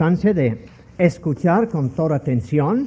importancia de escuchar con toda atención.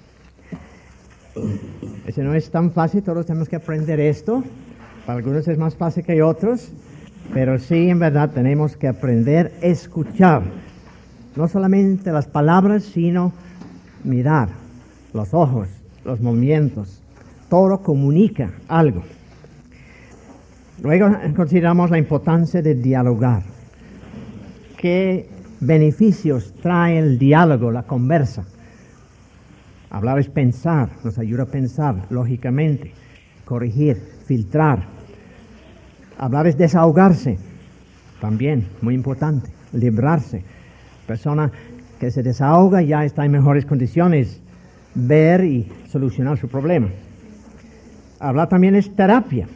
Eso no es tan fácil, todos tenemos que aprender esto. Para algunos es más fácil que otros, pero sí, en verdad, tenemos que aprender a escuchar. No solamente las palabras, sino mirar, los ojos, los movimientos. Todo comunica algo. Luego consideramos la importancia de dialogar. ¿Qué beneficios trae el diálogo, la conversa? Hablar es pensar, nos ayuda a pensar lógicamente, corregir, filtrar. Hablar es desahogarse, también muy importante, librarse. Persona que se desahoga ya está en mejores condiciones ver y solucionar su problema. Hablar también es terapia.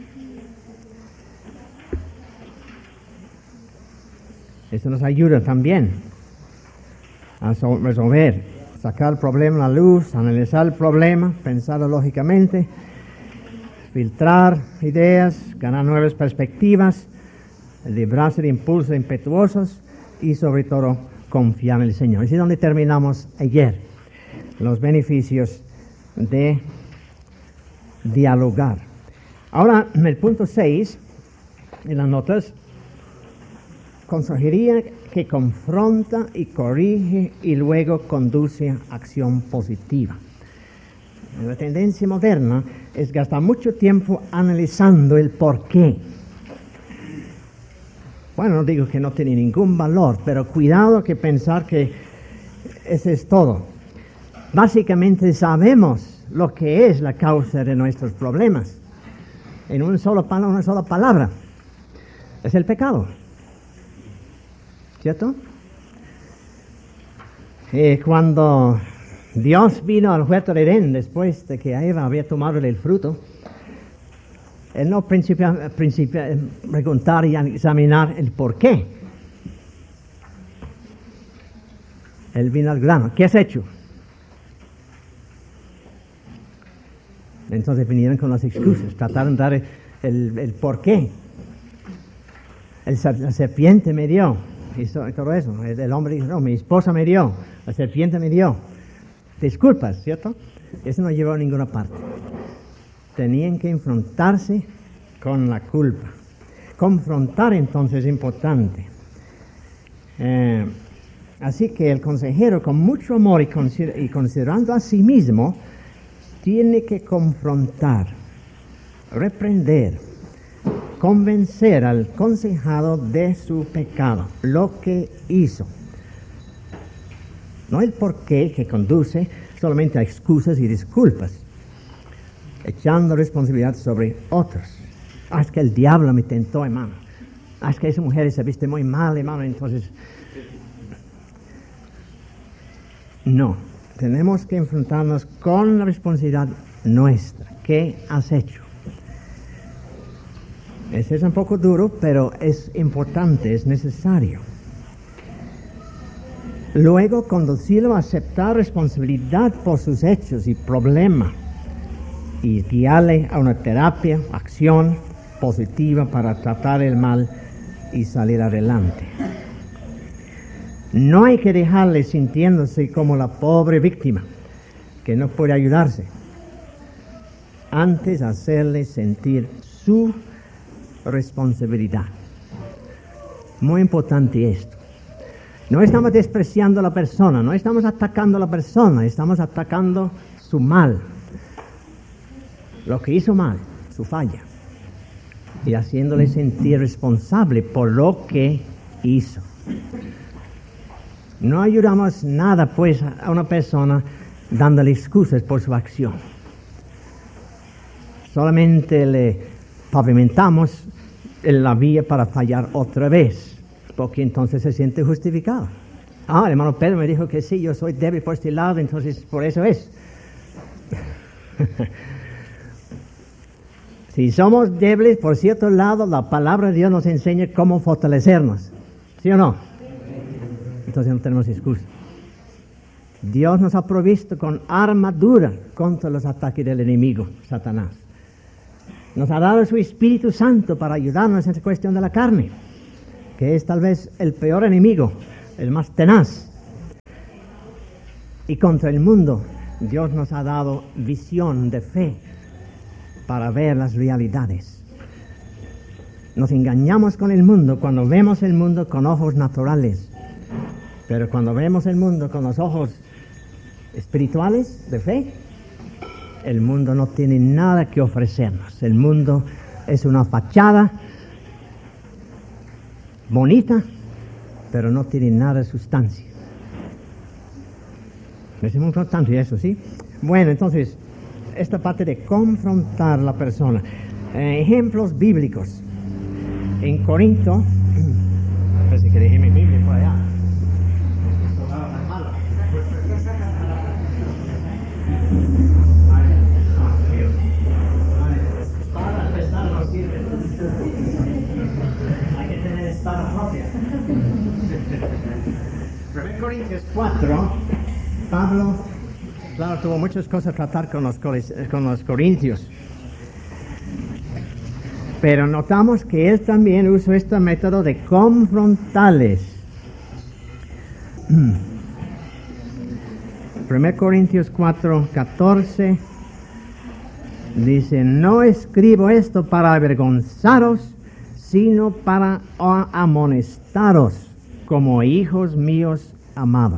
Esto nos ayuda también a resolver, sacar el problema a la luz, analizar el problema, pensarlo lógicamente, filtrar ideas, ganar nuevas perspectivas, librarse de impulsos impetuosos y sobre todo confiar en el Señor. Así es donde terminamos ayer, los beneficios de dialogar. Ahora, en el punto 6, en las notas, consejería que confronta y corrige y luego conduce a acción positiva. La tendencia moderna es gastar mucho tiempo analizando el porqué. Bueno, no digo que no tiene ningún valor, pero cuidado que pensar que eso es todo. Básicamente sabemos lo que es la causa de nuestros problemas. En una sola palabra. Es el pecado. ¿Cierto? Cuando Dios vino al huerto de Edén después de que Eva había tomado el fruto, Él no principió a preguntar y a examinar el por qué. Él vino al grano. ¿Qué has hecho? Entonces vinieron con las excusas, trataron de dar el por qué. La serpiente me dio. Y todo eso. El hombre dijo, no, mi esposa me dio, la serpiente me dio. Disculpas, ¿cierto? Eso no llevó a ninguna parte. Tenían que enfrentarse con la culpa. Confrontar entonces es importante. Así que el consejero, con mucho amor y considerando a sí mismo, tiene que confrontar, reprender, convencer al consejado de su pecado, lo que hizo. No el porqué que conduce solamente a excusas y disculpas, echando responsabilidad sobre otros. Es que el diablo me tentó, hermano. Es que esa mujer se viste muy mal, hermano. Entonces, no. Tenemos que enfrentarnos con la responsabilidad nuestra. ¿Qué has hecho? Ese es un poco duro, pero es importante, es necesario. Luego, conducirlo a aceptar responsabilidad por sus hechos y problemas y guiarle a una terapia, acción positiva para tratar el mal y salir adelante. No hay que dejarle sintiéndose como la pobre víctima que no puede ayudarse. Antes, hacerle sentir su responsabilidad. Muy importante esto. No estamos despreciando a la persona, no estamos atacando a la persona, estamos atacando su mal, lo que hizo mal, su falla, y haciéndole sentir responsable por lo que hizo. No ayudamos nada pues a una persona dándole excusas por su acción. Solamente le pavimentamos la vía para fallar otra vez, porque entonces se siente justificado. El hermano Pedro me dijo que sí, yo soy débil por este lado, entonces por eso es. Si somos débiles por cierto lado, la palabra de Dios nos enseña cómo fortalecernos. ¿Sí o no? Entonces no tenemos excusa. Dios nos ha provisto con armadura contra los ataques del enemigo, Satanás. Nos ha dado su Espíritu Santo para ayudarnos en esta cuestión de la carne, que es tal vez el peor enemigo, el más tenaz. Y contra el mundo, Dios nos ha dado visión de fe para ver las realidades. Nos engañamos con el mundo cuando vemos el mundo con ojos naturales, pero cuando vemos el mundo con los ojos espirituales de fe, el mundo no tiene nada que ofrecernos. El mundo es una fachada bonita, pero no tiene nada de sustancia. Es muy importante eso, ¿sí? Bueno, entonces, esta parte de confrontar a la persona. Ejemplos bíblicos. En Corinto, parece que dejé mi Biblia por allá. Hay que tener espada propia. 1 Corintios 4, Pablo, claro, tuvo muchas cosas a tratar con los corintios. Pero notamos que él también usó este método de confrontarles. 1 Corintios 4, 14 dice: no escribo esto para avergonzaros, sino para amonestaros como hijos míos amados.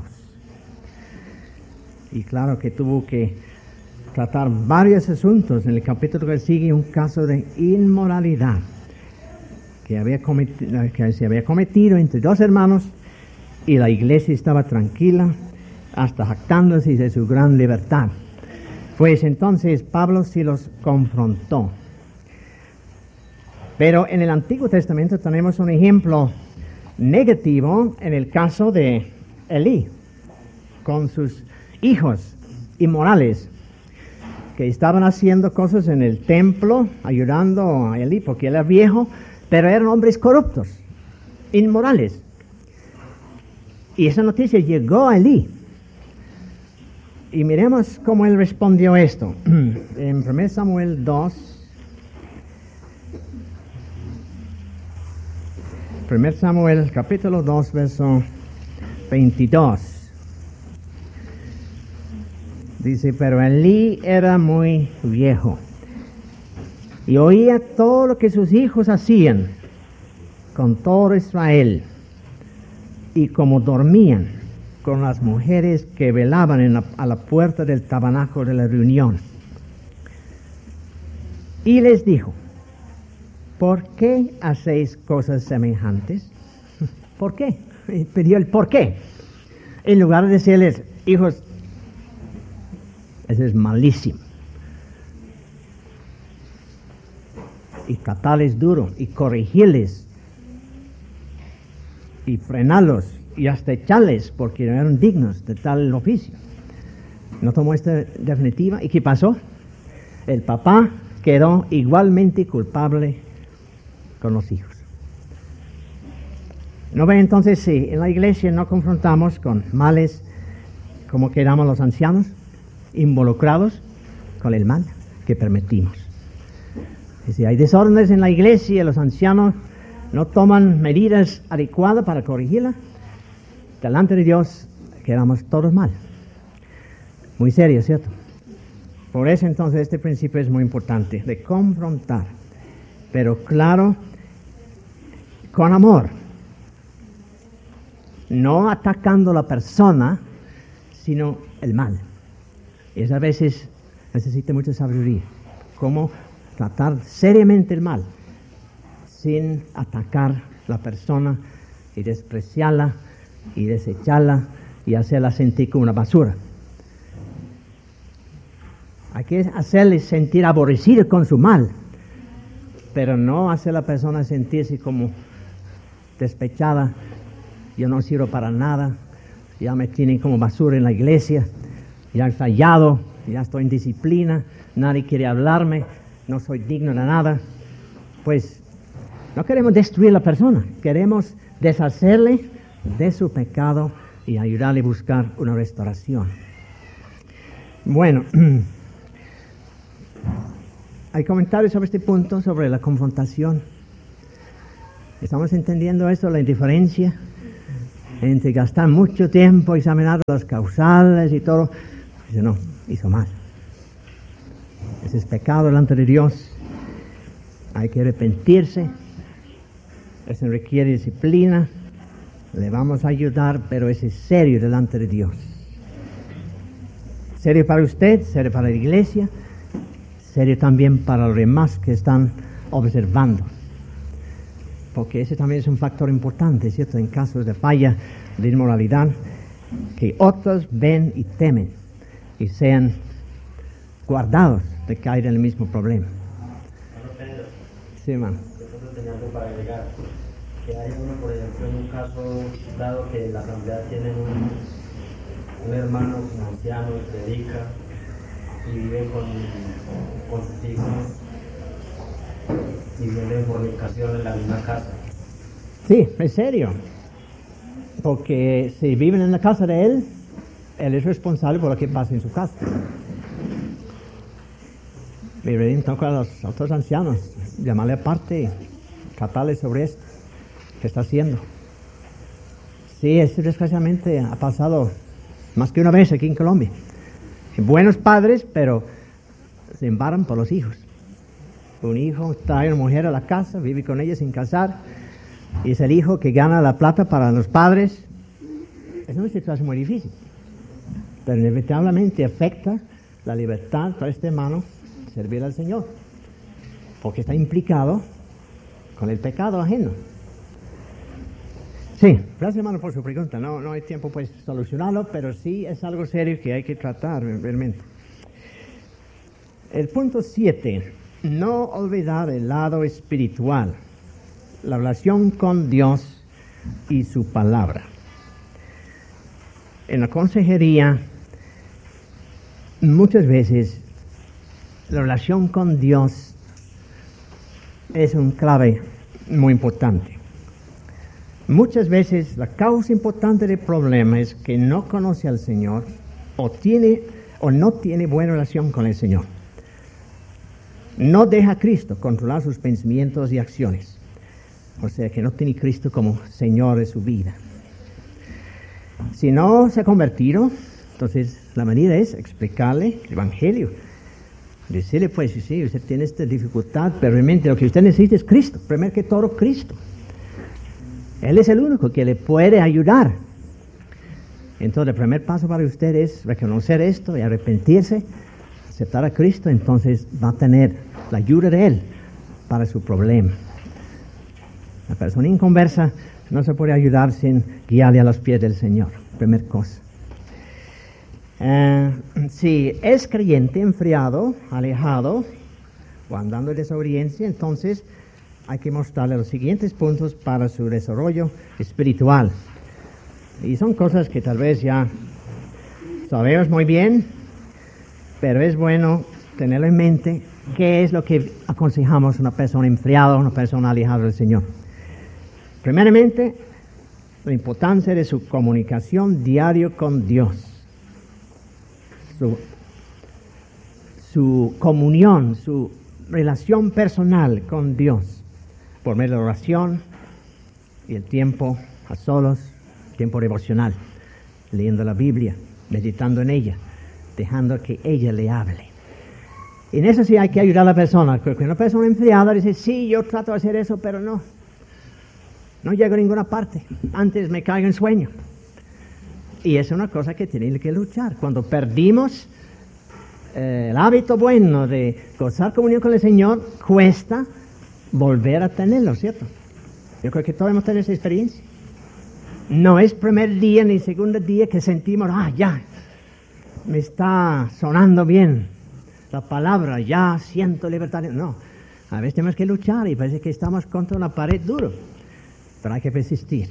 Y claro que tuvo que tratar varios asuntos. En el capítulo que sigue, un caso de inmoralidad que se había cometido entre dos hermanos, y la iglesia estaba tranquila, hasta jactándose de su gran libertad. Pues entonces Pablo sí los confrontó. Pero en el Antiguo Testamento tenemos un ejemplo negativo en el caso de Elí, con sus hijos inmorales, que estaban haciendo cosas en el templo, ayudando a Elí, porque él era viejo, pero eran hombres corruptos, inmorales. Y esa noticia llegó a Elí. Y miremos cómo él respondió esto. En 1 Samuel 2, 1 Samuel capítulo 2, verso 22. Dice: pero Elí era muy viejo y oía todo lo que sus hijos hacían con todo Israel, y como dormían con las mujeres que velaban a la puerta del tabernáculo de la reunión. Y les dijo: ¿por qué hacéis cosas semejantes? ¿Por qué? Pidió el por qué. En lugar de decirles: hijos, eso es malísimo, y tratarles duro, y corregirles, y frenarlos, y hasta echarles, porque no eran dignos de tal oficio. No tomó esta definitiva. ¿Y qué pasó? El papá quedó igualmente culpable con los hijos. ¿No ven entonces si en la iglesia no confrontamos con males como quedamos los ancianos, involucrados con el mal que permitimos? Y si hay desórdenes en la iglesia y los ancianos no toman medidas adecuadas para corregirla, delante de Dios quedamos todos mal. Muy serio, ¿cierto? Por eso entonces este principio es muy importante, de confrontar, pero claro, con amor, no atacando a la persona, sino el mal. Y eso a veces necesita mucha sabiduría, cómo tratar seriamente el mal sin atacar la persona y despreciarla y desecharla y hacerla sentir como una basura. Hay que hacerle sentir aborrecido con su mal, pero no hacer a la persona sentirse como despechada. Yo no sirvo para nada, ya me tienen como basura en la iglesia, ya he fallado, ya estoy en disciplina, nadie quiere hablarme, no soy digno de nada. Pues no queremos destruir a la persona, queremos deshacerle de su pecado y ayudarle a buscar una restauración. Bueno, hay comentarios sobre este punto, sobre la confrontación. ¿Estamos entendiendo eso, la indiferencia Entre gastar mucho tiempo examinando las causales y todo, dice, no, hizo mal. Ese es pecado delante de Dios. Hay que arrepentirse. Eso requiere disciplina. Le vamos a ayudar, pero ese es serio delante de Dios. Serio para usted, serio para la iglesia, serio también para los demás que están observando. Porque ese también es un factor importante, ¿cierto? En casos de falla, de inmoralidad, que otros ven y temen y sean guardados de caer en el mismo problema. Sí, hermano. Yo tenía algo para agregar. Que hay uno, por ejemplo, en un caso dado que la asamblea tiene un hermano como anciano, predica y vive con sus hijos viviendo en fornicación en la misma casa. Sí, es serio. Porque si viven en la casa de él es responsable por lo que pasa en su casa. Deberían tocar a los otros ancianos, llamarle aparte y tratarle sobre esto que está haciendo. Sí, eso desgraciadamente ha pasado más que una vez aquí en Colombia. Buenos padres, pero se embarran por los hijos. Un hijo trae a una mujer a la casa, vive con ella sin casar, y es el hijo que gana la plata para los padres. Es una situación muy difícil, pero inevitablemente afecta la libertad para este hermano servir al Señor, porque está implicado con el pecado ajeno. Sí, gracias hermano por su pregunta. No hay tiempo pues solucionarlo, pero sí es algo serio que hay que tratar realmente. El punto 7, no olvidar el lado espiritual, la relación con Dios y su palabra. En la consejería, muchas veces la relación con Dios es un clave muy importante. Muchas veces la causa importante del problema es que no conoce al Señor o no tiene buena relación con el Señor. No deja a Cristo controlar sus pensamientos y acciones. O sea que no tiene a Cristo como Señor de su vida. Si no se ha convertido, entonces la manera es explicarle el Evangelio. Decirle pues, sí, usted tiene esta dificultad, pero realmente lo que usted necesita es Cristo. Primero que todo, Cristo. Él es el único que le puede ayudar. Entonces el primer paso para usted es reconocer esto y arrepentirse, aceptar a Cristo, entonces va a tener la ayuda de Él para su problema. La persona inconversa no se puede ayudar sin guiarle a los pies del Señor, primer cosa. Si es creyente, enfriado, alejado o andando en desobediencia, entonces hay que mostrarle los siguientes puntos para su desarrollo espiritual. Y son cosas que tal vez ya sabemos muy bien, pero es bueno tenerlo en mente qué es lo que aconsejamos a una persona enfriada, una persona alejada del Señor. Primeramente, la importancia de su comunicación diaria con Dios. Su comunión, su relación personal con Dios, por medio de la oración y el tiempo a solos, tiempo devocional, leyendo la Biblia, meditando en ella, dejando que ella le hable. Y en eso sí hay que ayudar a la persona, porque una persona enfriada dice, sí, yo trato de hacer eso, pero no llego a ninguna parte, antes me caigo en sueño. Y es una cosa que tiene que luchar. Cuando perdimos el hábito bueno de gozar comunión con el Señor, cuesta volver a tenerlo, ¿cierto? Yo creo que todos hemos tenido esa experiencia. No es primer día ni segundo día que sentimos, ya, me está sonando bien la palabra, ya siento libertad. No, a veces tenemos que luchar y parece que estamos contra una pared duro, pero hay que persistir.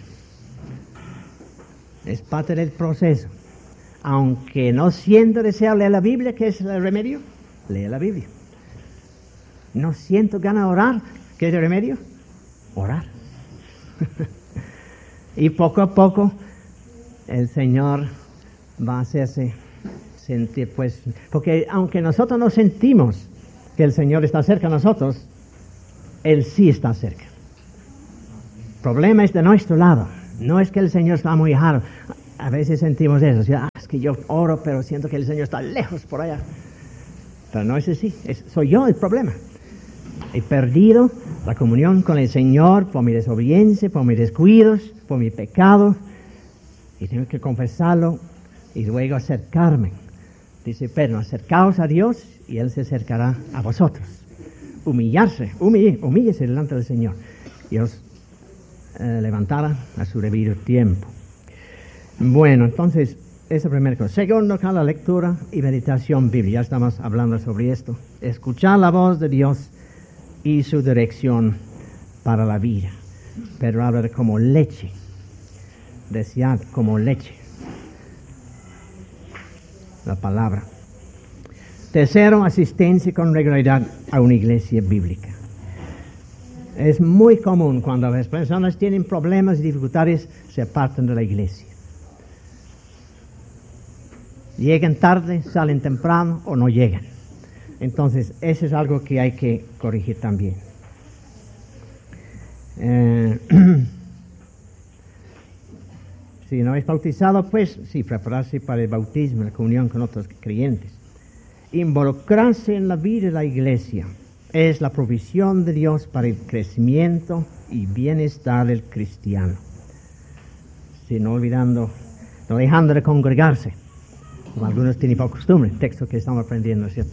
Es parte del proceso. Aunque no siento desear leer la Biblia, ¿qué es el remedio? Lee la Biblia. No siento ganas de orar, ¿qué es el remedio? Orar. Y poco a poco el Señor va a hacerse sentir, pues, porque aunque nosotros no sentimos que el Señor está cerca de nosotros, Él sí está cerca. El problema es de nuestro lado. No es que el Señor está muy lejano. A veces sentimos eso. O sea, es que yo oro, pero siento que el Señor está lejos por allá. Pero no es así. Soy yo el problema. He perdido la comunión con el Señor por mi desobediencia, por mis descuidos, por mi pecado. Y tengo que confesarlo y luego acercarme. Dice Pedro, acercaos a Dios y Él se acercará a vosotros. Humíllese delante del Señor. Y os levantará a su debido tiempo. Bueno, entonces, esa es la primera cosa. Segundo, la lectura y meditación bíblica. Ya estamos hablando sobre esto. Escuchar la voz de Dios y su dirección para la vida. Pedro habla de como leche. Desear como leche. La palabra. Tercero, asistencia con regularidad a una iglesia bíblica. Es muy común cuando las personas tienen problemas y dificultades, se apartan de la iglesia. Llegan tarde, salen temprano o no llegan. Entonces, eso es algo que hay que corregir también. Si no es bautizado, pues sí, prepararse para el bautismo, la comunión con otros creyentes. Involucrarse en la vida de la iglesia es la provisión de Dios para el crecimiento y bienestar del cristiano. Sí, no dejando de congregarse, como algunos tienen por costumbre, texto que estamos aprendiendo, ¿cierto?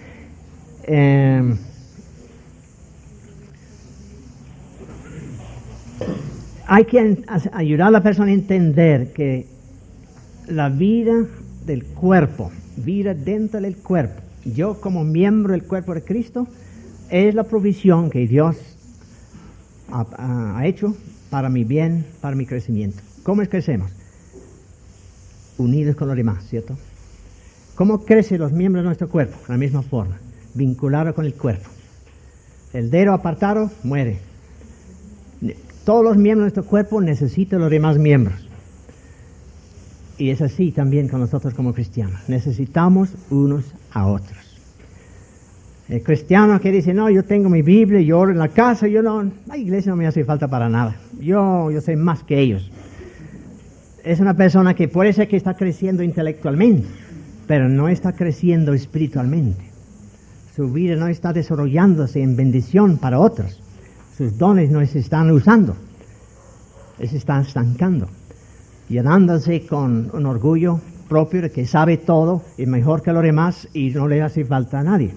Hay que ayudar a la persona a entender que la vida del cuerpo, vida dentro del cuerpo, yo como miembro del cuerpo de Cristo, es la provisión que Dios ha hecho para mi bien, para mi crecimiento. ¿Cómo es que crecemos? Unidos con los demás, ¿cierto? ¿Cómo crecen los miembros de nuestro cuerpo? De la misma forma, vinculado con el cuerpo. El dedo apartado muere. Todos los miembros de nuestro cuerpo necesitan los demás miembros. Y es así también con nosotros como cristianos. Necesitamos unos a otros. El cristiano que dice, no, yo tengo mi Biblia, yo oro en la casa, la iglesia no me hace falta para nada. Yo sé más que ellos. Es una persona que puede ser que está creciendo intelectualmente, pero no está creciendo espiritualmente. Su vida no está desarrollándose en bendición para otros. Sus dones no se están usando. Se están estancando, llenándose con un orgullo propio de que sabe todo y mejor que los demás y no le hace falta a nadie.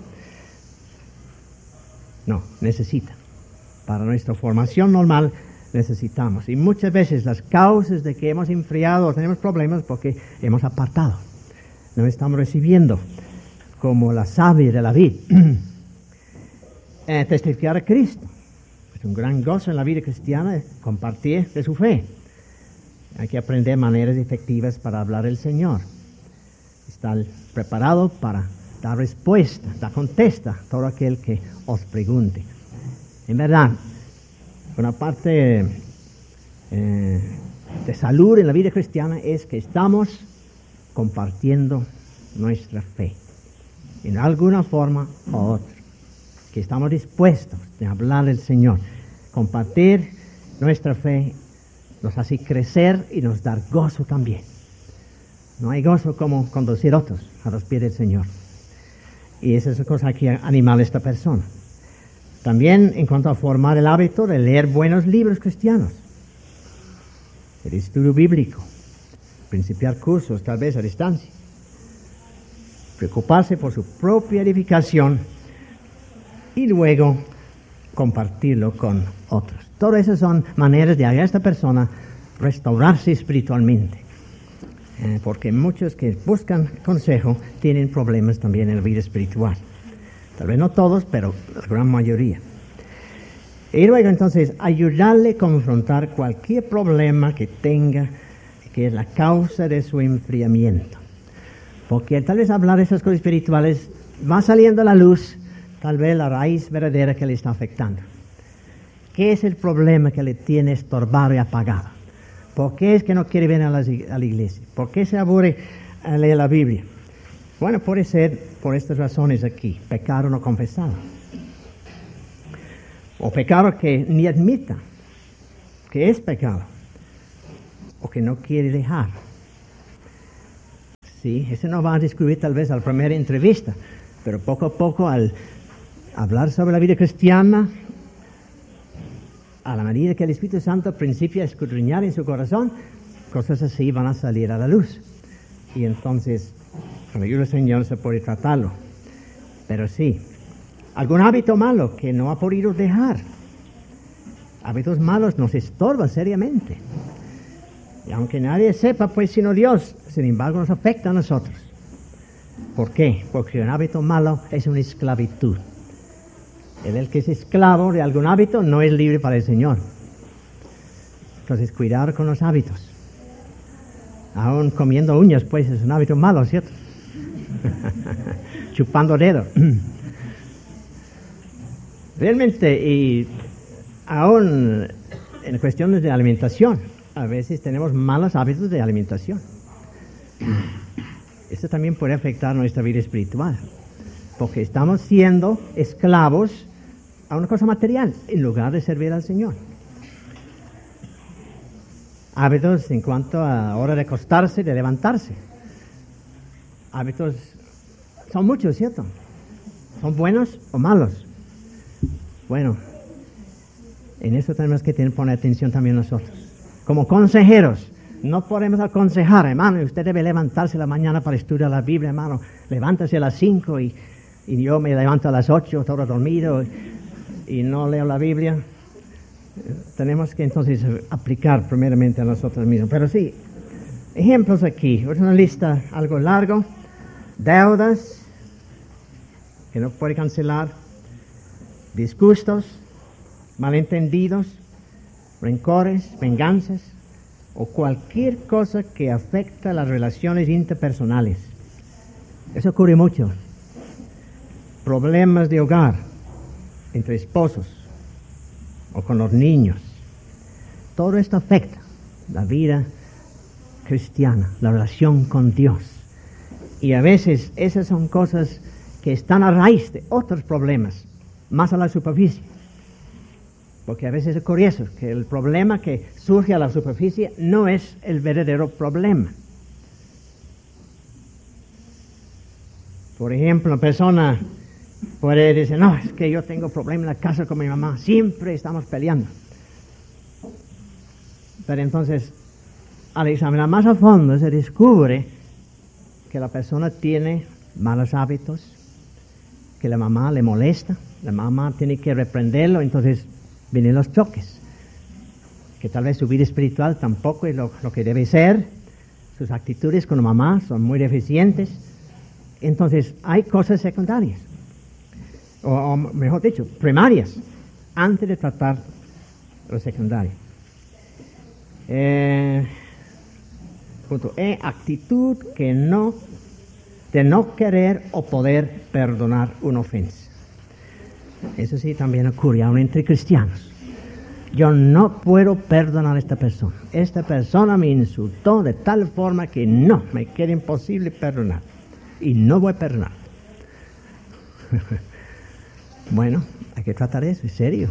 No, necesita. Para nuestra formación normal necesitamos. Y muchas veces las causas de que hemos enfriado o tenemos problemas porque hemos apartado. No estamos recibiendo como la savia de la vid. Testificar a Cristo. Es un gran gozo en la vida cristiana compartir de su fe. Hay que aprender maneras efectivas para hablar del Señor. Estar preparado para dar respuesta, dar contesta a todo aquel que os pregunte. En verdad, una parte de salud en la vida cristiana es que estamos compartiendo nuestra fe en alguna forma u otra, que estamos dispuestos a hablar del Señor. Compartir nuestra fe nos hace crecer y nos da gozo también. No hay gozo como conducir a otros a los pies del Señor. Y esa es la cosa que anima a esta persona. También en cuanto a formar el hábito de leer buenos libros cristianos, el estudio bíblico, principiar cursos tal vez a distancia, preocuparse por su propia edificación y luego compartirlo con otros. Todas esas son maneras de ayudar a esta persona restaurarse espiritualmente. Porque muchos que buscan consejo tienen problemas también en la vida espiritual. Tal vez no todos, pero la gran mayoría. Y luego entonces ayudarle a confrontar cualquier problema que tenga, que es la causa de su enfriamiento. Porque tal vez hablar de esas cosas espirituales va saliendo a la luz, tal vez la raíz verdadera que le está afectando. ¿Qué es el problema que le tiene estorbado y apagado? ¿Por qué es que no quiere venir a la iglesia? ¿Por qué se aburre a leer la Biblia? Bueno, puede ser por estas razones aquí. Pecado no confesado. O pecado que ni admita que es pecado. o que no quiere dejar. Sí, eso no va a descubrir tal vez a la primera entrevista, pero poco a poco al hablar sobre la vida cristiana, a la medida que el Espíritu Santo principia a escudriñar en su corazón, cosas así van a salir a la luz. Y entonces, con la ayuda del Señor se puede tratarlo. Pero sí, algún hábito malo que no ha podido dejar. Hábitos malos nos estorban seriamente. Y aunque nadie sepa, pues sino Dios, sin embargo nos afecta a nosotros. ¿Por qué? Porque un hábito malo es una esclavitud. El que es esclavo de algún hábito no es libre para el Señor. Entonces, cuidar con los hábitos. Aún comiendo uñas, pues es un hábito malo, ¿cierto? Chupando dedos. Realmente, y aún en cuestiones de alimentación, a veces tenemos malos hábitos de alimentación. Esto también puede afectar nuestra vida espiritual, porque estamos siendo esclavos a una cosa material en lugar de servir al Señor. Hábitos en cuanto a hora de acostarse, de levantarse. Hábitos son muchos, ¿cierto? ¿Son buenos o malos? Bueno, en eso tenemos que poner atención también nosotros. Como consejeros, no podemos aconsejar, hermano, usted debe levantarse la mañana para estudiar la Biblia, hermano. Levántase a las 5 y yo me levanto a las 8, todo dormido, y no leo la Biblia. Tenemos que entonces aplicar primeramente a nosotros mismos. Pero sí, ejemplos aquí. Es una lista algo largo. Deudas que no puede cancelar, disgustos, malentendidos, rencores, venganzas o cualquier cosa que afecta las relaciones interpersonales. Eso ocurre mucho. Problemas de hogar entre esposos o con los niños. Todo esto afecta la vida cristiana, la relación con Dios. Y a veces esas son cosas que están a raíz de otros problemas, más a la superficie. Porque a veces es curioso que el problema que surge a la superficie no es el verdadero problema. Por ejemplo, una persona puede decir, no, es que yo tengo problemas en la casa con mi mamá, siempre estamos peleando. Pero entonces, al examinar más a fondo, se descubre que la persona tiene malos hábitos, que la mamá le molesta, la mamá tiene que reprenderlo, entonces vienen los choques. Que tal vez su vida espiritual tampoco es lo que debe ser, sus actitudes con la mamá son muy deficientes, entonces hay cosas secundarias. O mejor dicho, primarias, antes de tratar lo secundario. Punto E, actitud de no querer o poder perdonar una ofensa. Eso sí también ocurre aún entre cristianos. Yo no puedo perdonar a esta persona. Esta persona me insultó de tal forma que no, me queda imposible perdonar. Y no voy a perdonar. Bueno, hay que tratar eso, es serio.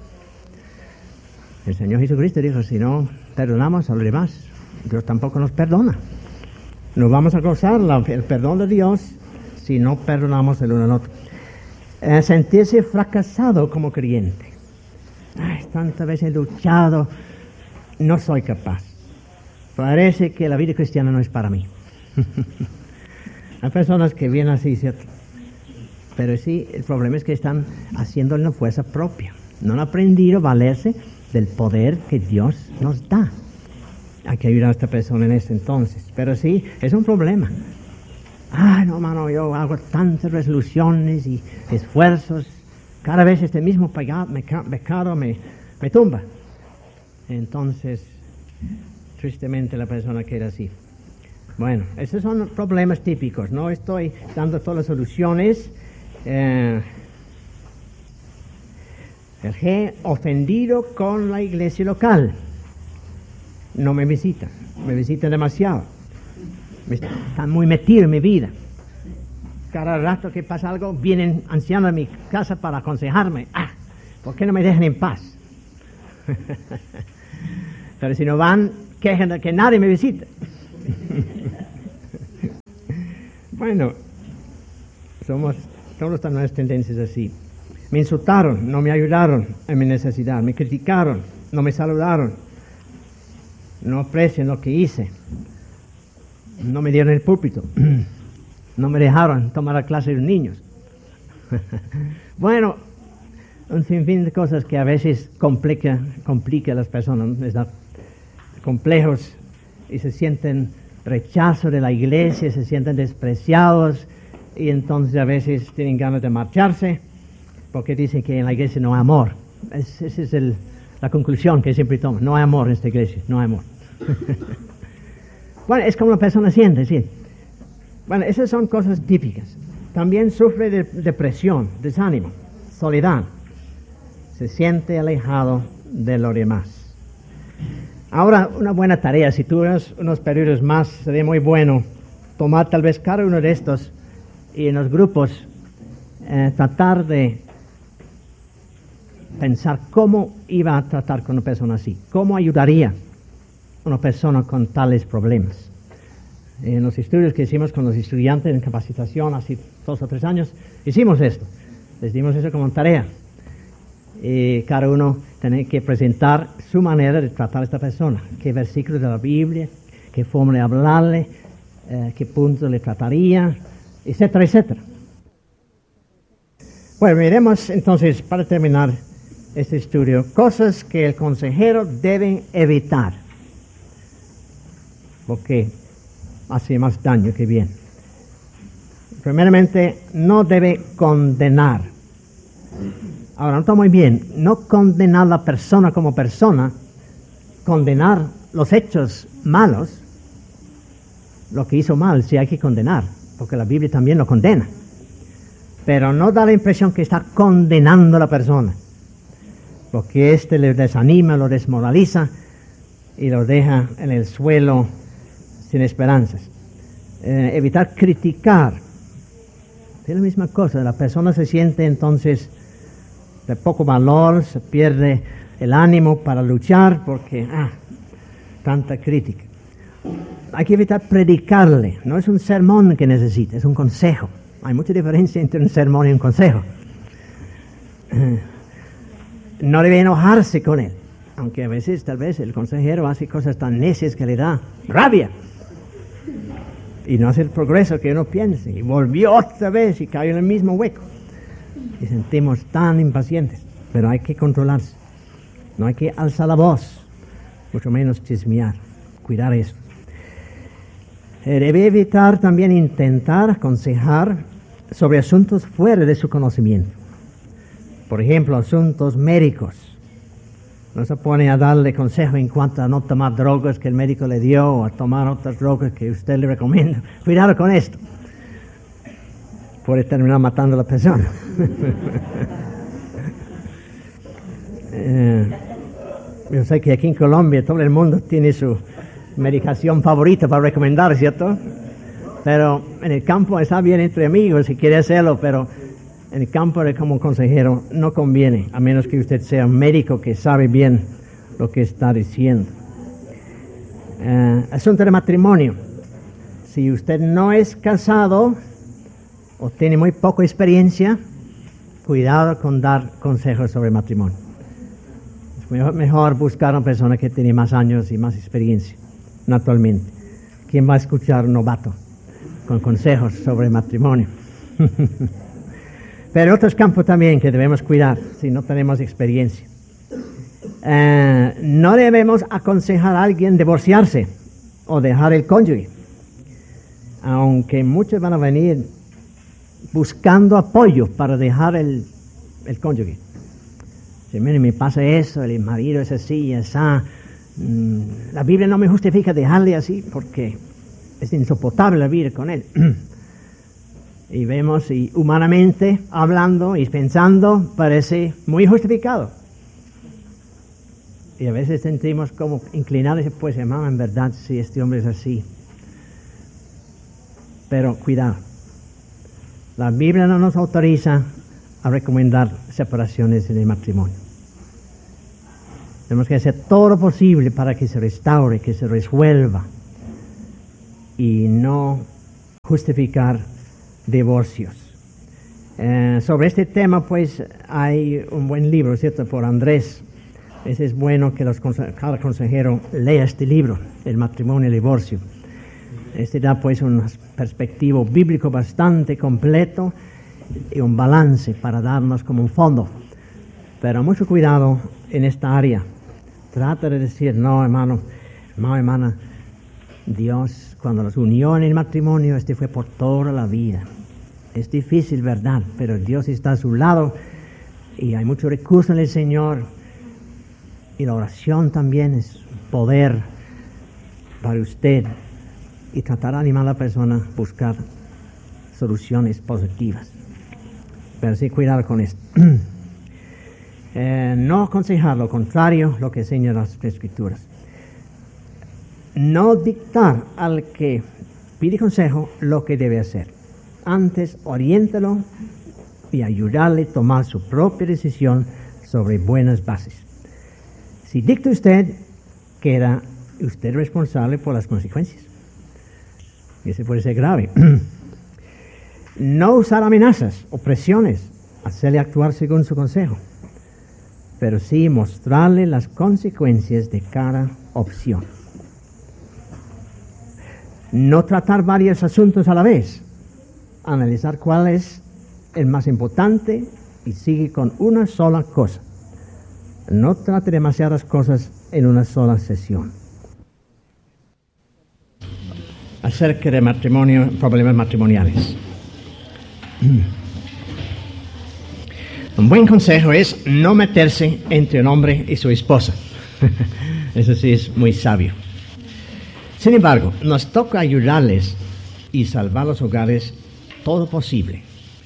El Señor Jesucristo dijo, si no perdonamos a los demás, Dios tampoco nos perdona. No vamos a gozar el perdón de Dios si no perdonamos el uno al otro. Sentirse fracasado como creyente. Ay, tantas veces he luchado, no soy capaz. Parece que la vida cristiana no es para mí. Hay personas que vienen así, ¿cierto? Pero sí, el problema es que están haciéndolo en fuerza propia. No han aprendido a valerse del poder que Dios nos da. Hay que ayudar a esta persona en eso entonces. Pero sí, es un problema. No, hermano, yo hago tantas resoluciones y esfuerzos. Cada vez este mismo pecado me tumba. Entonces, tristemente la persona queda así. Bueno, esos son problemas típicos. No estoy dando todas las soluciones. El G, ofendido con la iglesia local. No me visitan demasiado. Están muy metidos en mi vida. Cada rato que pasa algo, vienen ancianos a mi casa para aconsejarme. ¿Por qué no me dejan en paz? Pero si no van, ¿qué quejan de que nadie me visita. Bueno, todos tenemos tendencias así. Me insultaron, no me ayudaron en mi necesidad, me criticaron, no me saludaron, no aprecian lo que hice, no me dieron el púlpito, no me dejaron tomar la clase de niños. Bueno, un sinfín de cosas que a veces complica a las personas, les da complejos y se sienten rechazo de la iglesia, se sienten despreciados y entonces a veces tienen ganas de marcharse porque dicen que en la iglesia no hay amor. Esa es la conclusión que siempre toman. No hay amor en esta iglesia, no hay amor. Bueno, es como la persona siente, sí. Bueno, esas son cosas típicas. También sufre de depresión, desánimo, soledad. Se siente alejado de los demás. Ahora, una buena tarea, si tuvieras unos periodos más, sería muy bueno tomar tal vez cada uno de estos y en los grupos tratar de pensar cómo iba a tratar con una persona así, cómo ayudaría a una persona con tales problemas. En los estudios que hicimos con los estudiantes en capacitación hace 2 o 3 años, hicimos esto, les dimos eso como tarea. Y cada uno tenía que presentar su manera de tratar a esta persona, qué versículos de la Biblia, qué forma de hablarle, qué puntos le trataría, etcétera, etcétera. Bueno, miremos entonces, para terminar este estudio, cosas que el consejero debe evitar, porque hace más daño que bien. Primeramente, no debe condenar. Ahora, nota muy bien, no condenar a la persona como persona, condenar los hechos malos, lo que hizo mal, sí hay que condenar, porque la Biblia también lo condena. Pero no da la impresión que está condenando a la persona, porque le desanima, lo desmoraliza y lo deja en el suelo sin esperanzas. Evitar criticar. Es la misma cosa, la persona se siente entonces de poco valor, se pierde el ánimo para luchar porque, tanta crítica. Hay que evitar predicarle, no es un sermón que necesita, es un consejo. Hay mucha diferencia entre un sermón y un consejo. No debe enojarse con él, aunque a veces tal vez el consejero hace cosas tan necias que le da rabia y no hace el progreso que uno piensa y volvió otra vez y cayó en el mismo hueco. Y sentimos tan impacientes, pero hay que controlarse. No hay que alzar la voz, mucho menos chismear, cuidar eso. Debe evitar también intentar aconsejar sobre asuntos fuera de su conocimiento. Por ejemplo, asuntos médicos. No se pone a darle consejo en cuanto a no tomar drogas que el médico le dio o a tomar otras drogas que usted le recomienda. Cuidado con esto. Puede terminar matando a la persona. Yo sé que aquí en Colombia todo el mundo tiene su medicación favorita para recomendar, ¿cierto? Pero en el campo está bien entre amigos si quiere hacerlo, pero en el campo como consejero no conviene, a menos que usted sea un médico que sabe bien lo que está diciendo. Asunto de matrimonio. Si usted no es casado o tiene muy poca experiencia, cuidado con dar consejos sobre matrimonio. Es mejor buscar a una persona que tiene más años y más experiencia, naturalmente. ¿Quién va a escuchar a un novato con consejos sobre matrimonio? Pero otros campos también que debemos cuidar si no tenemos experiencia. No debemos aconsejar a alguien divorciarse o dejar el cónyuge, aunque muchos van a venir buscando apoyo para dejar el cónyuge. Si mire, me pasa eso, el marido es así, esa. La Biblia no me justifica dejarle así porque es insoportable vivir con él. Y vemos, y humanamente hablando y pensando, parece muy justificado. Y a veces sentimos como inclinados, pues hermano, en verdad, sí, este hombre es así. Pero cuidado. La Biblia no nos autoriza a recomendar separaciones en el matrimonio. Tenemos que hacer todo lo posible para que se restaure, que se resuelva y no justificar divorcios. Sobre este tema, pues, hay un buen libro, ¿cierto?, por Andrés. Es bueno que cada consejero lea este libro, El matrimonio y el divorcio. Este da, pues, un perspectivo bíblico bastante completo y un balance para darnos como un fondo. Pero mucho cuidado en esta área. Trata de decir, no, hermano, no, hermana, Dios, cuando nos unió en el matrimonio, fue por toda la vida. Es difícil, ¿verdad? Pero Dios está a su lado y hay mucho recurso en el Señor. Y la oración también es poder para usted. Y tratar de animar a la persona a buscar soluciones positivas. Pero sí, cuidado con esto. No aconsejar lo contrario, lo que enseñan las Escrituras. No dictar al que pide consejo lo que debe hacer. Antes, oriéntalo y ayudarle a tomar su propia decisión sobre buenas bases. Si dicta usted, queda usted responsable por las consecuencias. Y eso puede ser grave. No usar amenazas o presiones, hacerle actuar según su consejo, pero sí mostrarle las consecuencias de cada opción. No tratar varios asuntos a la vez, analizar cuál es el más importante y sigue con una sola cosa. No trate demasiadas cosas en una sola sesión. Acerca de matrimonio, problemas matrimoniales. Un buen consejo es no meterse entre un hombre y su esposa. Eso sí es muy sabio. Sin embargo, nos toca ayudarles y salvar los hogares todo posible.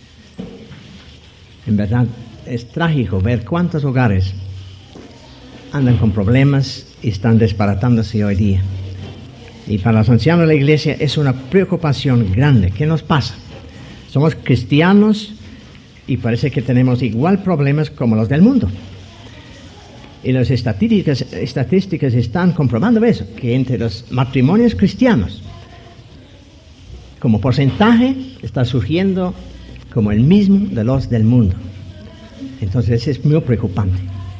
En verdad, es trágico ver cuántos hogares andan con problemas y están desbaratándose hoy día. Y para los ancianos de la iglesia es una preocupación grande. ¿Qué nos pasa? Somos cristianos y parece que tenemos igual problemas como los del mundo. Y las estadísticas están comprobando eso, que entre los matrimonios cristianos, como porcentaje, está surgiendo como el mismo de los del mundo. Entonces es muy preocupante.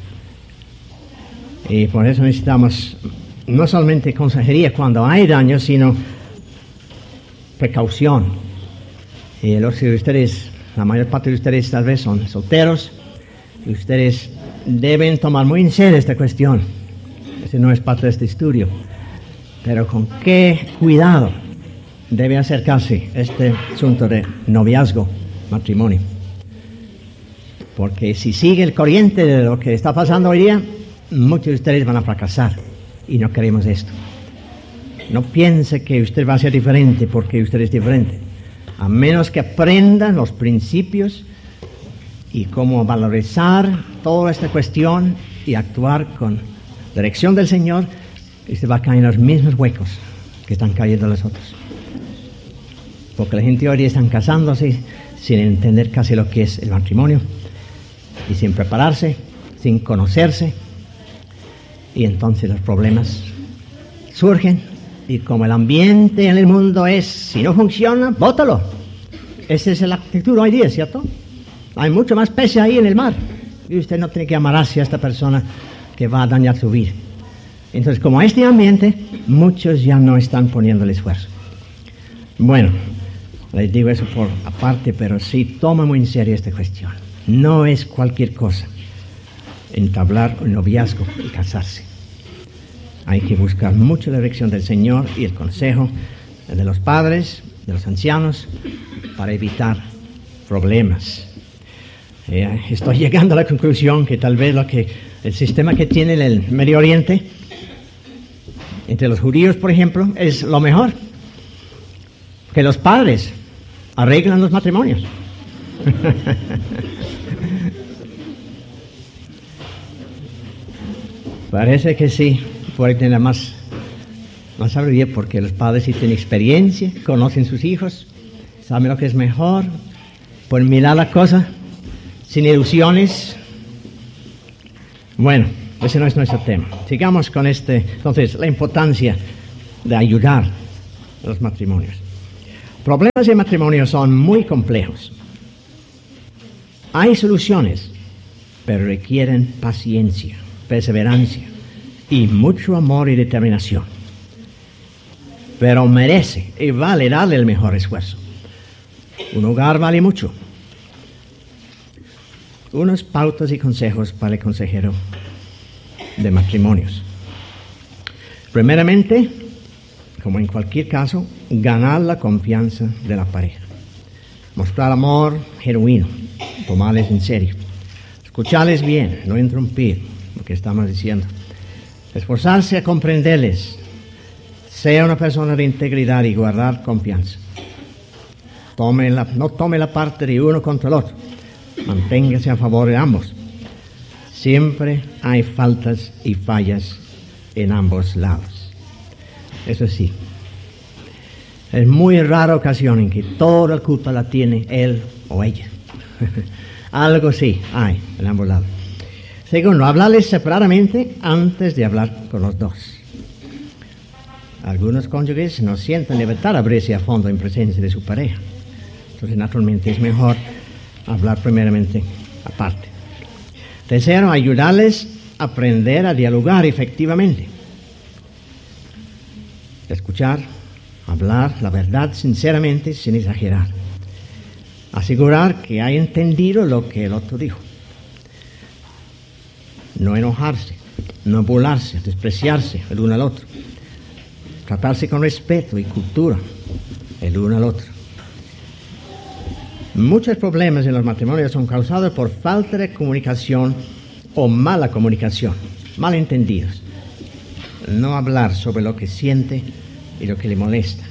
Y por eso necesitamos no solamente consejería cuando hay daño, sino precaución. Y los de ustedes, la mayor parte de ustedes tal vez son solteros, y ustedes deben tomar muy en serio esta cuestión. Ese no es parte de este estudio. Pero con qué cuidado debe acercarse este asunto de noviazgo, matrimonio. Porque si sigue el corriente de lo que está pasando hoy día, muchos de ustedes van a fracasar. Y no queremos esto. No piense que usted va a ser diferente porque usted es diferente. A menos que aprendan los principios y cómo valorizar toda esta cuestión y actuar con dirección del Señor, usted va a caer en los mismos huecos que están cayendo los otros. Porque la gente hoy día está casándose sin entender casi lo que es el matrimonio y sin prepararse, sin conocerse, y entonces los problemas surgen. Y como el ambiente en el mundo es, si no funciona, bótalo. Esa es la actitud hoy día, ¿cierto? Hay mucho más peces ahí en el mar. Y usted no tiene que amarrarse a esta persona que va a dañar su vida. Entonces, como este ambiente, muchos ya no están poniendo el esfuerzo. Bueno, les digo eso por aparte, pero sí toma muy en serio esta cuestión. No es cualquier cosa entablar un noviazgo y casarse. Hay que buscar mucho la dirección del Señor y el consejo de los padres, de los ancianos, para evitar problemas. Estoy llegando a la conclusión que tal vez el sistema que tiene el Medio Oriente, entre los judíos, por ejemplo, es lo mejor. Que los padres arreglan los matrimonios. Parece que sí, puede tener más sabiduría porque los padres sí tienen experiencia, conocen sus hijos, saben lo que es mejor, pueden mirar la cosa sin ilusiones. Bueno, ese no es nuestro tema. Sigamos con entonces, la importancia de ayudar a los matrimonios. Problemas de matrimonio son muy complejos. Hay soluciones, pero requieren paciencia, perseverancia y mucho amor y determinación. Pero merece y vale darle el mejor esfuerzo. Un hogar vale mucho. Unas pautas y consejos para el consejero de matrimonios. Primeramente, como en cualquier caso, ganar la confianza de la pareja. Mostrar amor genuino, tomarles en serio. Escucharles bien, no interrumpir lo que estamos diciendo. Esforzarse a comprenderles. Sea una persona de integridad y guardar confianza. No tome la parte de uno contra el otro. Manténgase a favor de ambos. Siempre hay faltas y fallas en ambos lados. Eso sí. Es muy rara ocasión en que toda la culpa la tiene él o ella. Algo sí hay en ambos lados. Segundo, hablarles separadamente antes de hablar con los dos. Algunos cónyuges no sienten libertad de abrirse a fondo en presencia de su pareja. Entonces, naturalmente, es mejor hablar primeramente aparte. Tercero, ayudarles a aprender a dialogar efectivamente. Escuchar, hablar la verdad sinceramente, sin exagerar. Asegurar que haya entendido lo que el otro dijo. No enojarse, no burlarse, despreciarse el uno al otro. Tratarse con respeto y cultura el uno al otro. Muchos problemas en los matrimonios son causados por falta de comunicación o mala comunicación, malentendidos. No hablar sobre lo que siente y lo que le molesta.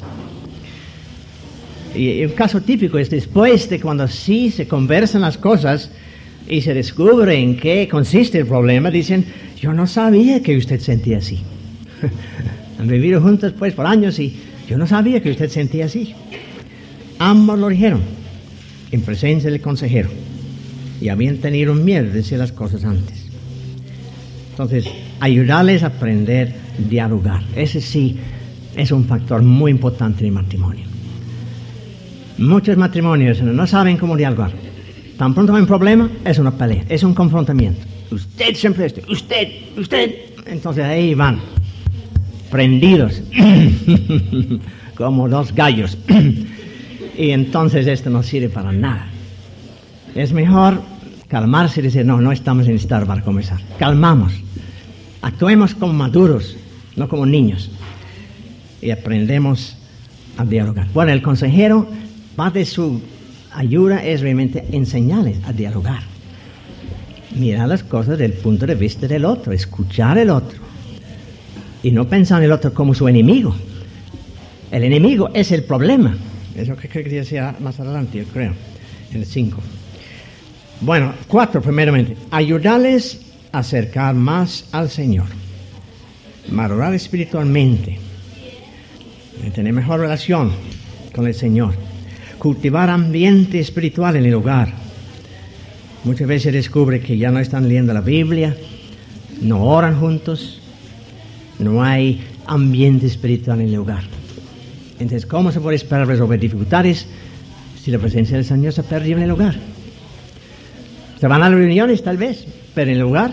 Y un caso típico es después de cuando sí se conversan las cosas y se descubre en qué consiste el problema, dicen, yo no sabía que usted sentía así. Han vivido juntos pues por años y yo no sabía que usted sentía así. Ambos lo dijeron en presencia del consejero y habían tenido miedo de decir las cosas antes. Entonces, ayudarles a aprender a dialogar. Ese sí es un factor muy importante en el matrimonio. Muchos matrimonios no saben cómo dialogar. Tan pronto hay un problema, es una pelea, es un confrontamiento. Usted siempre usted. Entonces ahí van, prendidos, como dos gallos. Y entonces esto no sirve para nada. Es mejor calmarse y decir, no estamos en estado para comenzar. Calmamos. Actuemos como maduros, no como niños. Y aprendemos a dialogar. Bueno, el consejero, parte de su ayuda es realmente enseñarles a dialogar. Mirar las cosas desde el punto de vista del otro, escuchar al otro. Y no pensar en el otro como su enemigo. El enemigo es el problema. Eso que quería decir más adelante, yo creo, en el 5. Bueno, 4, primeramente, ayudarles a acercar más al Señor, madurar espiritualmente, tener mejor relación con el Señor, cultivar ambiente espiritual en el hogar. Muchas veces se descubre que ya no están leyendo la Biblia, no oran juntos, no hay ambiente espiritual en el hogar. Entonces, ¿cómo se puede esperar resolver dificultades si la presencia del Señor se perdió en el hogar? Se van a las reuniones tal vez, pero en el hogar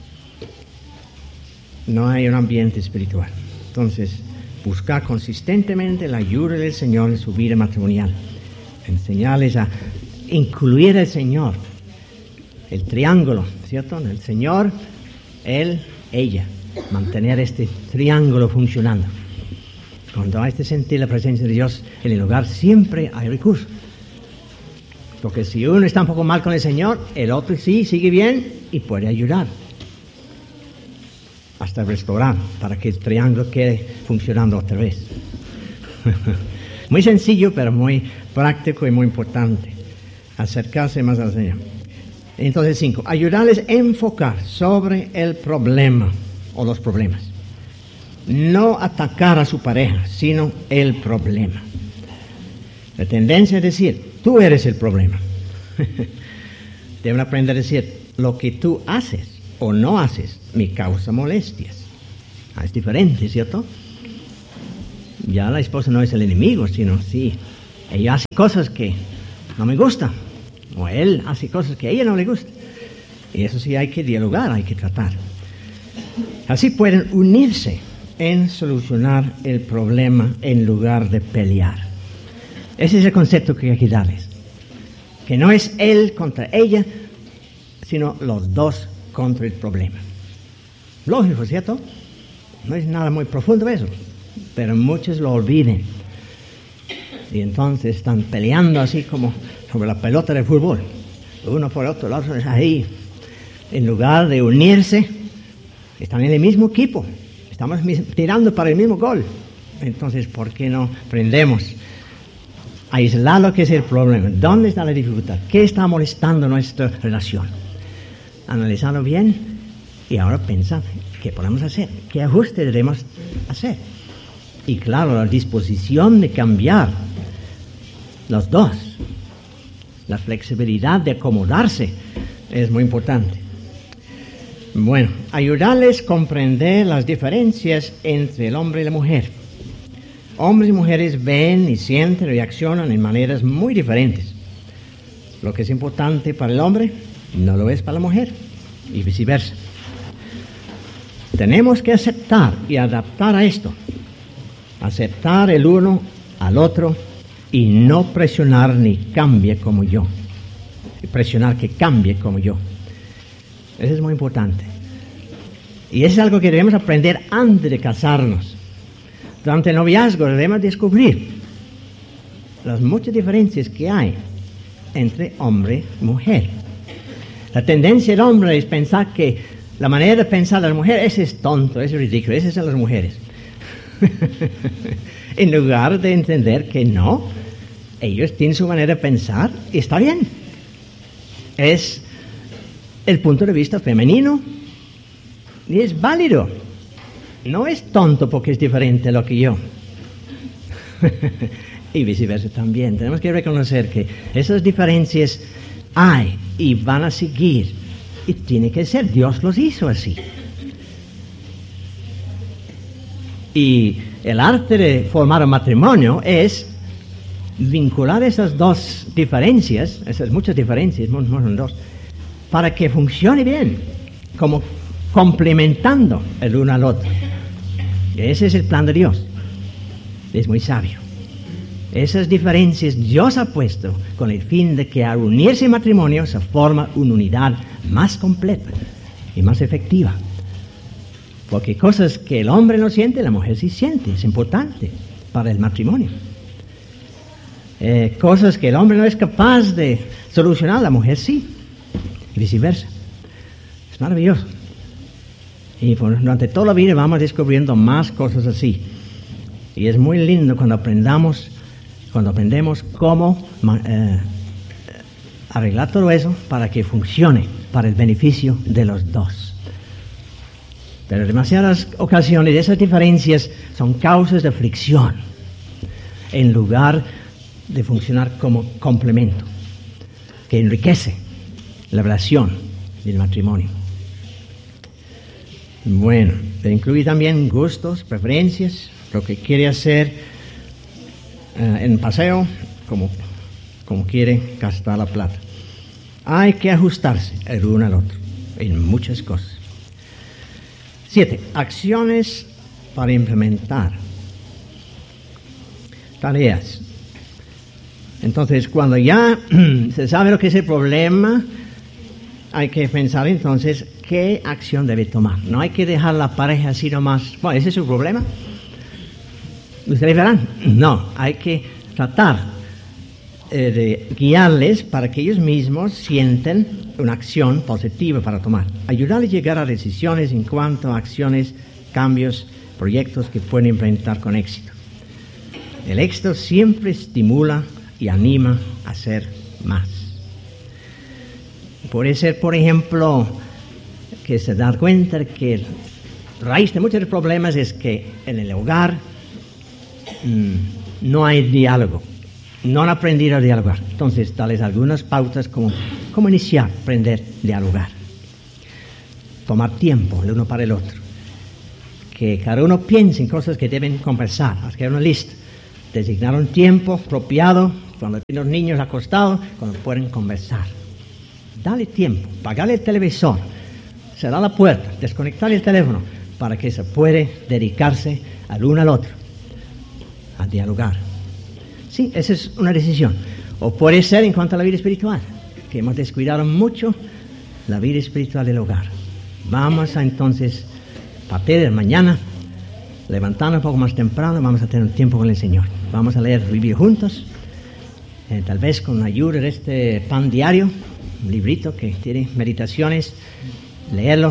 no hay un ambiente espiritual. Entonces, buscar consistentemente la ayuda del Señor en su vida matrimonial. Enseñarles a incluir al Señor. El triángulo, ¿cierto? El Señor, Él, ella. Mantener este triángulo funcionando. Cuando hay sentir la presencia de Dios en el hogar, siempre hay recursos. Porque si uno está un poco mal con el Señor, el otro sí sigue bien y puede ayudar. Hasta restaurar para que el triángulo quede funcionando otra vez. Muy sencillo, pero muy práctico y muy importante. Acercarse más al Señor. Entonces, 5. Ayudarles a enfocar sobre el problema o los problemas. No atacar a su pareja, sino el problema. La tendencia es decir, tú eres el problema. Deben aprender a decir, lo que tú haces o no haces me causa molestias. Es diferente, ¿cierto? Ya la esposa no es el enemigo, sino sí, ella hace cosas que no me gustan, o él hace cosas que a ella no le gustan. Y eso sí hay que dialogar, hay que tratar. Así pueden unirse en solucionar el problema en lugar de pelear. Ese es el concepto que hay que darles. Que no es él contra ella, sino los dos contra el problema. Lógico, ¿cierto? No es nada muy profundo eso, pero muchos lo olviden. Y entonces están peleando así como sobre la pelota de fútbol. Uno por otro, el otro es ahí. En lugar de unirse, están en el mismo equipo. Estamos tirando para el mismo gol. Entonces, ¿por qué no aprendemos a aislar lo que es el problema? ¿Dónde está la dificultad? ¿Qué está molestando nuestra relación? Analizarlo bien y ahora pensar qué podemos hacer, qué ajuste debemos hacer. Y claro, la disposición de cambiar los dos, la flexibilidad de acomodarse es muy importante. Bueno, ayudarles a comprender las diferencias entre el hombre y la mujer. Hombres y mujeres ven y sienten, reaccionan en maneras muy diferentes. Lo que es importante para el hombre no lo es para la mujer y viceversa. Tenemos que aceptar y adaptar a esto. Aceptar el uno al otro y no presionar ni cambie como yo. Y presionar que cambie como yo. Eso es muy importante. Y eso es algo que debemos aprender antes de casarnos. Durante el noviazgo debemos descubrir las muchas diferencias que hay entre hombre y mujer. La tendencia del hombre es pensar que la manera de pensar de la mujer, ese es tonto, ese es ridículo, esas son las mujeres. En lugar de entender que no, ellos tienen su manera de pensar y está bien. Es el punto de vista femenino y es válido. No es tonto porque es diferente a lo que yo. Y viceversa también. Tenemos que reconocer que esas diferencias hay y van a seguir. Y tiene que ser. Dios los hizo así. Y el arte de formar un matrimonio es vincular esas dos diferencias, esas muchas diferencias, no son dos, para que funcione bien, como complementando el uno al otro. Ese es el plan de Dios. Es muy sabio. Esas diferencias Dios ha puesto con el fin de que al unirse en matrimonio se forma una unidad más completa y más efectiva. Porque cosas que el hombre no siente, la mujer sí siente. Es importante para el matrimonio. Cosas que el hombre no es capaz de solucionar, la mujer sí. Y viceversa. Es maravilloso. Y durante toda la vida vamos descubriendo más cosas así. Y es muy lindo cuando aprendemos cómo arreglar todo eso para que funcione para el beneficio de los dos. Pero en demasiadas ocasiones esas diferencias son causas de fricción en lugar de funcionar como complemento que enriquece la relación del matrimonio. Bueno, incluye también gustos, preferencias, lo que quiere hacer en paseo, como quiere gastar la plata. Hay que ajustarse el uno al otro en muchas cosas. 7. Acciones para implementar. Tareas. Entonces, cuando ya se sabe lo que es el problema, hay que pensar entonces qué acción debe tomar. No hay que dejar la pareja así nomás. Bueno, ese es su problema. Ustedes verán. No, hay que tratar de guiarles para que ellos mismos sienten una acción positiva para tomar. Ayudarles a llegar a decisiones en cuanto a acciones, cambios, proyectos que pueden implementar con éxito. El éxito siempre estimula y anima a hacer más. Puede ser, por ejemplo, que se da cuenta que la raíz de muchos problemas es que en el hogar no hay diálogo. No han aprendido a dialogar. Entonces, darles algunas pautas como iniciar, aprender a dialogar. tomar tiempo el uno para el otro, que cada uno piense en cosas que deben conversar, hacer una lista, designar un tiempo apropiado cuando tienen los niños acostados, cuando pueden conversar. Dale tiempo, apagarle el televisor, cerrar la puerta, desconectar el teléfono, para que se pueda dedicarse al uno al otro, a dialogar. Sí, esa es una decisión. O puede ser en cuanto a la vida espiritual, que hemos descuidado mucho la vida espiritual del hogar. Vamos a entonces, a partir de mañana, levantarnos un poco más temprano, vamos a tener un tiempo con el Señor. Vamos a leer Biblia juntos, tal vez con ayuda de este pan diario, un librito que tiene meditaciones, leerlo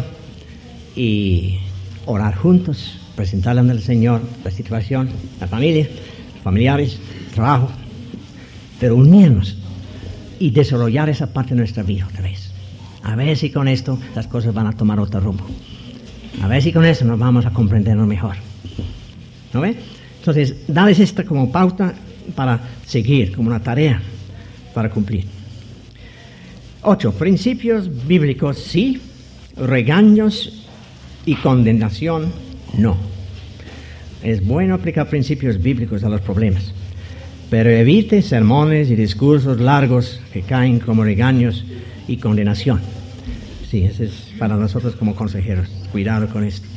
y orar juntos, presentarle al Señor la situación, la familia, los familiares, el trabajo, pero unirnos y desarrollar esa parte de nuestra vida otra vez. A ver si con esto las cosas van a tomar otro rumbo. A ver si con eso nos vamos a comprendernos mejor. ¿No ve? Entonces, darles esta como pauta para seguir, como una tarea para cumplir. 8. Principios bíblicos sí, regaños y condenación no. Es bueno aplicar principios bíblicos a los problemas, pero evite sermones y discursos largos que caen como regaños y condenación. Sí, eso es para nosotros como consejeros. Cuidado con esto.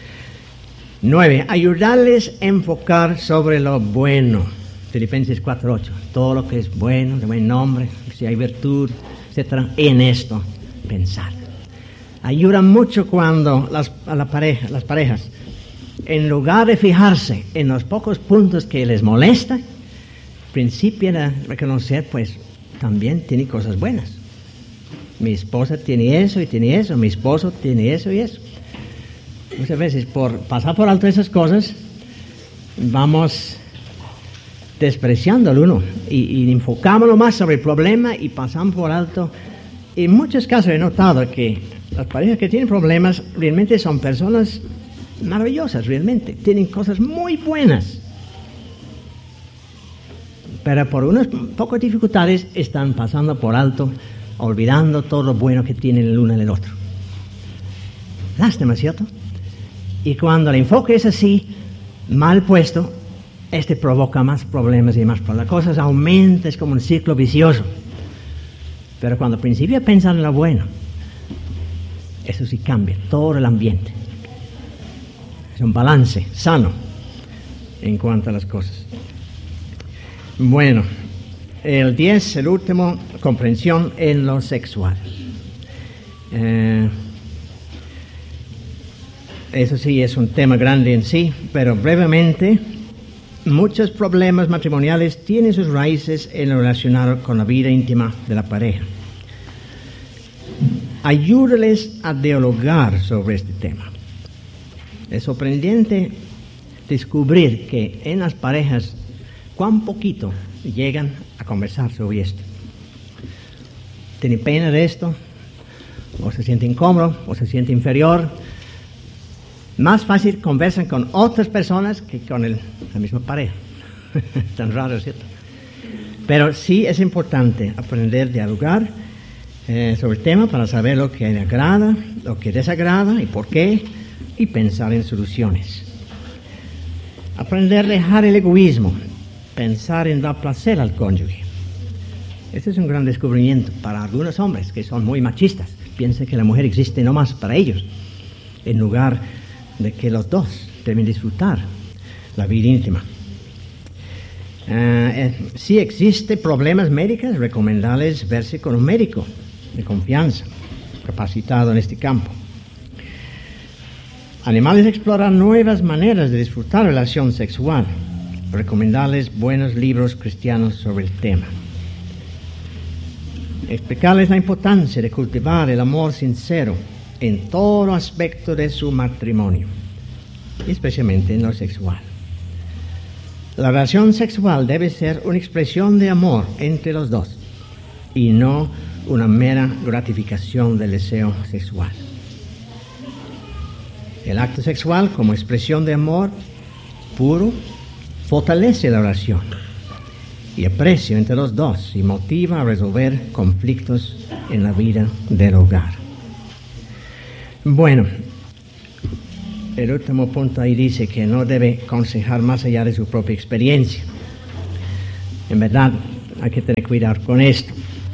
9. Ayudarles a enfocar sobre lo bueno. Filipenses 4:8. Todo lo que es bueno, de buen nombre, si hay virtud, etcétera, en esto pensar. Ayuda mucho cuando las parejas, en lugar de fijarse en los pocos puntos que les molesta, principien a reconocer, pues, también tiene cosas buenas. Mi esposa tiene eso y tiene eso, mi esposo tiene eso y eso. Muchas veces por pasar por alto esas cosas, vamos despreciando al uno y enfocámonos más sobre el problema y pasamos por alto. En muchos casos he notado que las parejas que tienen problemas realmente son personas maravillosas, realmente. Tienen cosas muy buenas. Pero por unas pocas dificultades están pasando por alto, olvidando todo lo bueno que tienen el uno en el otro. Lástima, ¿cierto? Y cuando el enfoque es así, mal puesto, provoca más problemas y más problemas. Las cosas aumentan, es como un ciclo vicioso. Pero cuando al principio piensan en lo bueno, eso sí cambia todo el ambiente. Es un balance sano en cuanto a las cosas. Bueno, el 10, el último, comprensión en lo sexual. Eso sí es un tema grande en sí, pero brevemente, muchos problemas matrimoniales tienen sus raíces en lo relacionado con la vida íntima de la pareja. Ayúdales a dialogar sobre este tema. Es sorprendente descubrir que en las parejas cuán poquito llegan a conversar sobre esto. ¿Tienen pena de esto? ¿O se siente incómodo? ¿O se siente inferior? Más fácil conversan con otras personas que con la misma pareja. Tan raro, ¿cierto? Pero sí es importante aprender a dialogar sobre el tema para saber lo que le agrada, lo que desagrada y por qué, y pensar en soluciones. Aprender a dejar el egoísmo, pensar en dar placer al cónyuge. Ese es un gran descubrimiento para algunos hombres que son muy machistas. Piensan que la mujer existe nomás para ellos, en lugar de que los dos deben disfrutar la vida íntima. Si existen problemas médicos, recomendarles verse con un médico de confianza, capacitado en este campo. Animales explorar nuevas maneras de disfrutar la relación sexual, recomendarles buenos libros cristianos sobre el tema. Explicarles la importancia de cultivar el amor sincero en todo aspecto de su matrimonio, especialmente en lo sexual. La relación sexual debe ser una expresión de amor entre los dos y no una mera gratificación del deseo sexual. El acto sexual como expresión de amor puro fortalece la relación y aprecio entre los dos y motiva a resolver conflictos en la vida del hogar. Bueno, el último punto ahí dice que no debe aconsejar más allá de su propia experiencia. En verdad, hay que tener cuidado con esto.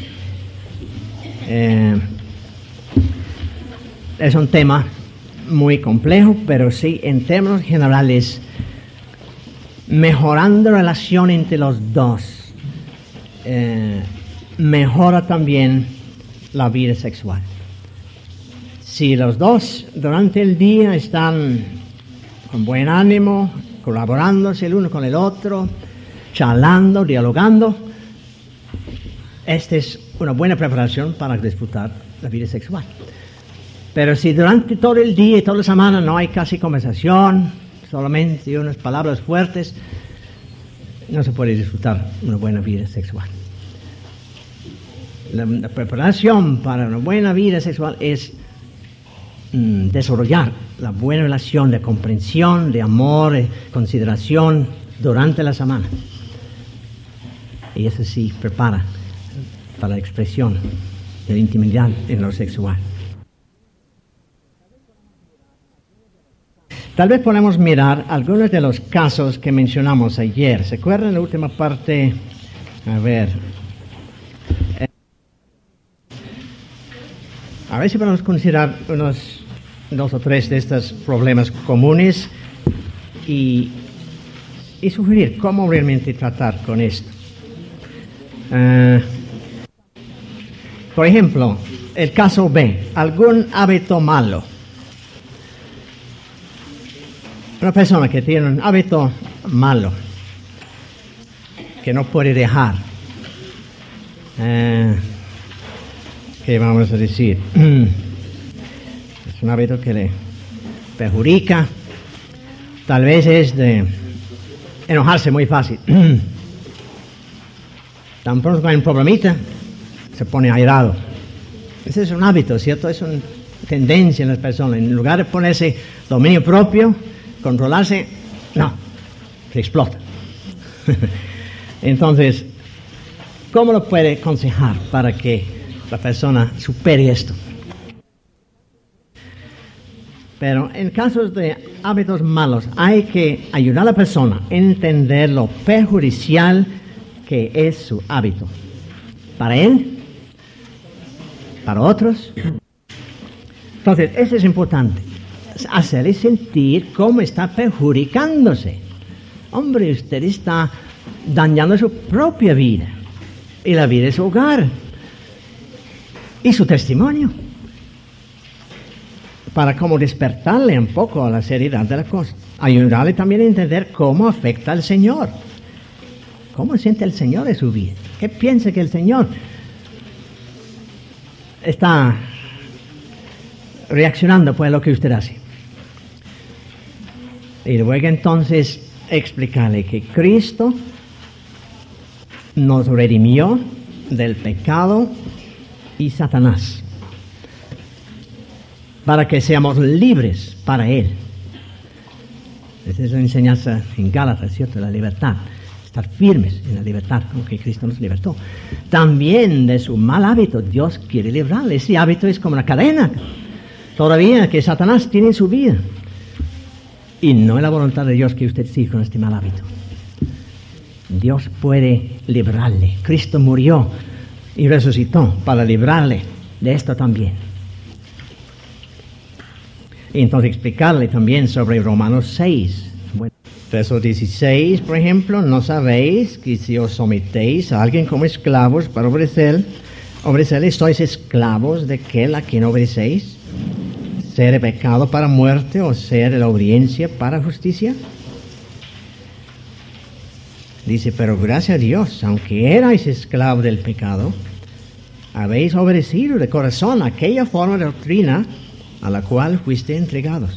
Es un tema muy complejo, pero sí, en términos generales, mejorando la relación entre los dos, mejora también la vida sexual. Si los dos durante el día están con buen ánimo, colaborándose el uno con el otro, charlando, dialogando, esta es una buena preparación para disfrutar la vida sexual. Pero si durante todo el día y toda la semana no hay casi conversación, solamente unas palabras fuertes, no se puede disfrutar una buena vida sexual. La preparación para una buena vida sexual es desarrollar la buena relación de comprensión, de amor, de consideración durante la semana. Y eso sí prepara para la expresión de la intimidad en lo sexual. Tal vez podemos mirar algunos de los casos que mencionamos ayer. ¿Se acuerdan la última parte? A ver si podemos considerar unos 2 o 3 de estos problemas comunes y sugerir cómo realmente tratar con esto. Por ejemplo, el caso B, algún hábito malo. Una persona que tiene un hábito malo, que no puede dejar. ¿Qué vamos a decir? Es un hábito que le perjudica. Tal vez es de enojarse muy fácil. Tan pronto que hay un problemita, se pone airado. Ese es un hábito, ¿cierto? Es una tendencia en las personas. En lugar de ponerse dominio propio, controlarse, no, se explota. Entonces, ¿cómo lo puede aconsejar para que la persona supere esto? Pero en casos de hábitos malos, hay que ayudar a la persona a entender lo perjudicial que es su hábito. Para él, para otros. Entonces, eso es importante. Hacerle sentir cómo está perjudicándose. Hombre, usted está dañando su propia vida y la vida de su hogar y su testimonio, para como despertarle un poco a la seriedad de la cosa. Ayudarle también a entender cómo afecta al Señor. ¿Cómo siente el Señor en su vida? ¿Qué piensa que el Señor está reaccionando por lo que usted hace? Y luego entonces explicarle que Cristo nos redimió del pecado y Satanás, para que seamos libres para Él. Esa es la enseñanza en Gálatas, ¿cierto? La libertad. Estar firmes en la libertad con que Cristo nos libertó. También de su mal hábito, Dios quiere librarle. Ese hábito es como una cadena todavía que Satanás tiene en su vida. Y no es la voluntad de Dios que usted siga con este mal hábito. Dios puede librarle. Cristo murió y resucitó para librarle de esto también. Y entonces explicarle también sobre Romanos 6. Bueno, verso 16, por ejemplo, ¿no sabéis que si os sometéis a alguien como esclavos para obedecerle, sois esclavos de aquel a quien obedecéis? ¿Ser de pecado para muerte o ser de la obediencia para justicia? Dice, pero gracias a Dios, aunque erais esclavos del pecado, habéis obedecido de corazón aquella forma de doctrina a la cual fuiste entregados.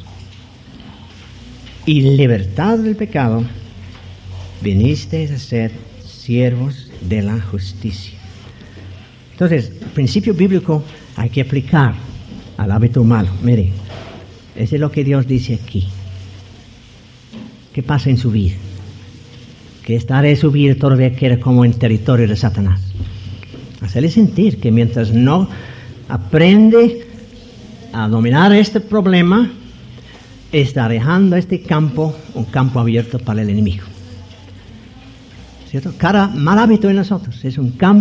Y libertad del pecado, vinisteis a ser siervos de la justicia. Entonces, el principio bíblico hay que aplicar al hábito malo. Mire, eso es lo que Dios dice aquí. ¿Qué pasa en su vida? Que esta área de su vida todavía queda como en territorio de Satanás. Hacerle sentir que mientras no aprende a dominar este problema, está dejando este campo un campo abierto para el enemigo. ¿Cierto? Cada mal hábito en nosotros es un campo